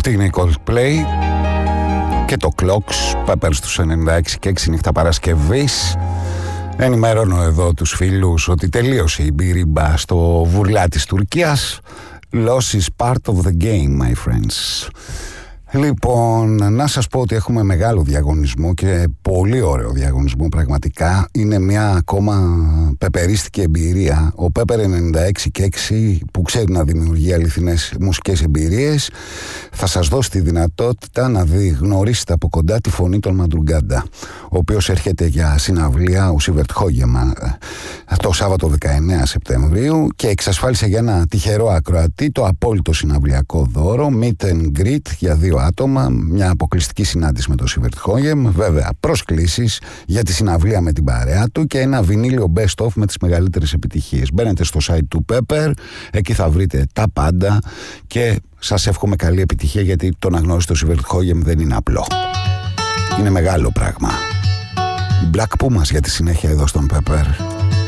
Αυτή είναι η Coldplay και το Clocks, Peppers στους 96 και 6 νύχτα Παρασκευής. Ενημερώνω εδώ τους φίλους ότι τελείωσε η μπύριμπα στο βουρλά της Τουρκίας. Loss is part of the game, my friends. Λοιπόν, να σας πω ότι έχουμε μεγάλο διαγωνισμό και πολύ ωραίο διαγωνισμό πραγματικά. Είναι μια ακόμα πεπερίστικη εμπειρία. Ο Pepper 96 και 6 που ξέρει να δημιουργεί αληθινές μουσικές εμπειρίες θα σας δώσει τη δυνατότητα να γνωρίσετε από κοντά τη φωνή των Μαντρουγκάντα, ο οποίος έρχεται για συναυλία ο Σίβερτ Χόγεμα το Σάββατο 19 Σεπτεμβρίου και εξασφάλισε για ένα τυχερό ακροατή το απόλυτο συναυλιακό δώρο meet and greet για 2 άτομα, μια αποκλειστική συνάντηση με τον Σίβερτ Χόγεμ, βέβαια προσκλήσεις για τη συναυλία με την παρέα του και ένα βινίλιο best of με τις μεγαλύτερες επιτυχίες. Μπαίνετε στο site του Pepper, εκεί θα βρείτε τα πάντα και σας εύχομαι καλή επιτυχία, γιατί το να γνωρίσει τον Σίβερτ Χόγεμ δεν είναι απλό. Είναι μεγάλο πράγμα. Black Pumas για τη συνέχεια εδώ στον Pepper.